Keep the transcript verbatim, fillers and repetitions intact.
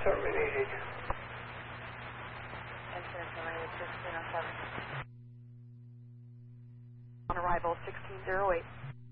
terminated. Incident terminated sixteen oh seven. On arrival sixteen oh eight.